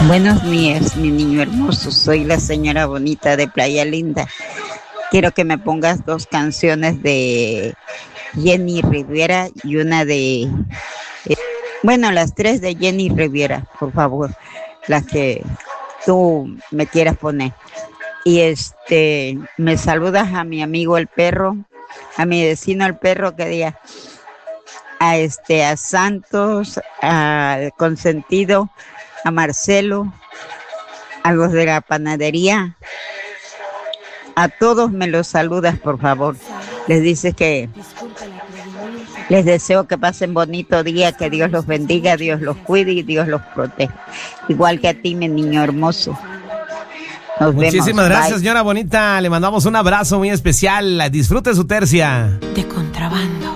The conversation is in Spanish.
Buenos días, mi niño hermoso. Soy la señora bonita de Playa Linda. Quiero que me pongas 2 canciones de Jenny Rivera y una de... Bueno, las 3 de Jenny Rivera, por favor. Las que tú me quieras poner. Y me saludas a mi amigo el perro, a mi vecino el perro que diga, a Santos, al Consentido, a Marcelo, a los de la panadería, a todos me los saludas, por favor. Les dices que les deseo que pasen bonito día, que Dios los bendiga, Dios los cuide y Dios los proteja. Igual que a ti, mi niño hermoso. Nos Muchísimas vemos. gracias, Bye. señora bonita. Le mandamos un abrazo muy especial. Disfrute su tercia. De contrabando.